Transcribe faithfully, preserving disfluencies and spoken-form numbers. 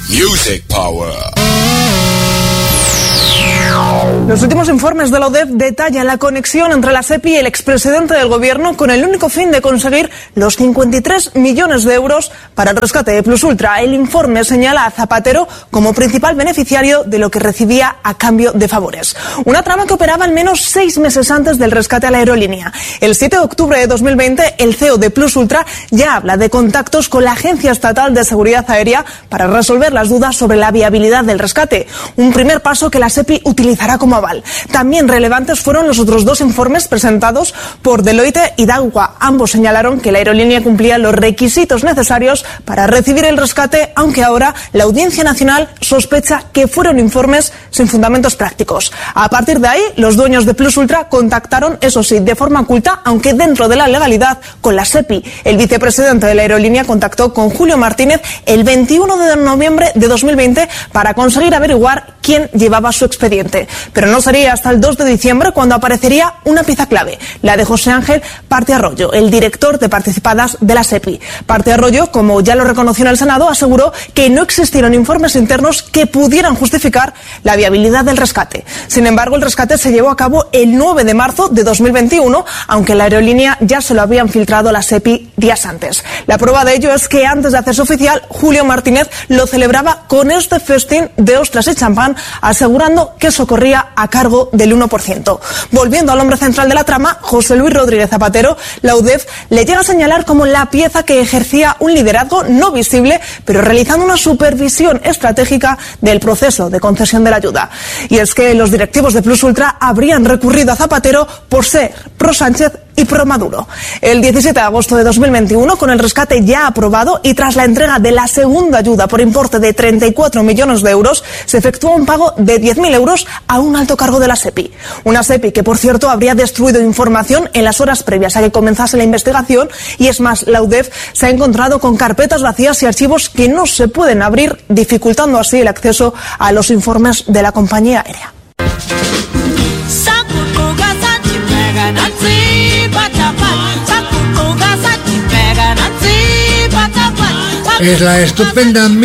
Music Power. Los últimos informes de la U D E F detallan la conexión entre la SEPI y el expresidente del gobierno con el único fin de conseguir los cincuenta y tres millones de euros para el rescate de Plus Ultra. El informe señala a Zapatero como principal beneficiario de lo que recibía a cambio de favores. Una trama que operaba al menos seis meses antes del rescate a la aerolínea. El siete de octubre de dos mil veinte, el C E O de Plus Ultra ya habla de contactos con la Agencia Estatal de Seguridad Aérea para resolver las dudas sobre la viabilidad del rescate. Un primer paso que la SEPI utilizará como aval. También relevantes fueron los otros dos informes presentados por Deloitte y Dagua. Ambos señalaron que la aerolínea cumplía los requisitos necesarios para recibir el rescate, aunque ahora la Audiencia Nacional sospecha que fueron informes sin fundamentos prácticos. A partir de ahí, los dueños de Plus Ultra contactaron, eso sí, de forma oculta, aunque dentro de la legalidad, con la SEPI. El vicepresidente de la aerolínea contactó con Julio Martínez el veintiuno de noviembre de dos mil veinte para conseguir averiguar quién llevaba su expediente. Pero no sería hasta el dos de diciembre cuando aparecería una pieza clave, la de José Ángel Parte Arroyo, el director de participadas de la SEPI. Parte Arroyo, como ya lo reconoció en el Senado, aseguró que no existieron informes internos que pudieran justificar la viabilidad del rescate. Sin embargo, el rescate se llevó a cabo el nueve de marzo de dos mil veintiuno, aunque la aerolínea ya se lo habían filtrado a la SEPI días antes. La prueba de ello es que antes de hacerse oficial, Julio Martínez lo celebraba con este festín de ostras y champán, asegurando que eso corría a cargo del uno por ciento. Volviendo al hombre central de la trama, José Luis Rodríguez Zapatero, la U D E F le llega a señalar como la pieza que ejercía un liderazgo no visible, pero realizando una supervisión estratégica del proceso de concesión de la ayuda. Y es que los directivos de Plus Ultra habrían recurrido a Zapatero por ser pro Sánchez y pro Maduro. El diecisiete de agosto de dos mil veintiuno, con el rescate ya aprobado y tras la entrega de la segunda ayuda por importe de treinta y cuatro millones de euros, se efectuó un pago de diez mil euros a un alto cargo de la SEPI. Una SEPI que, por cierto, habría destruido información en las horas previas a que comenzase la investigación, y es más, la U D E F se ha encontrado con carpetas vacías y archivos que no se pueden abrir, dificultando así el acceso a los informes de la compañía aérea. Es la estupenda